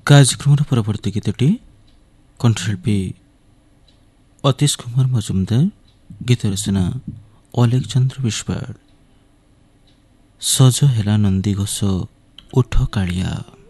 କାର୍ଯ୍ୟକ୍ରମର ପରବର୍ତ୍ତୀ ଗୀତଟି କଣ୍ଠଶିଳ୍ପୀ ଅତୀଶ କୁମାର ମଜୁମଦାର, ଗୀତ ରଚନା ଅଲେଖ ଚନ୍ଦ୍ର ବିଶ୍ୱାଳ। ସଜ ହେଲା ନନ୍ଦିଘୋଷ ଉଠ କାଳିଆ।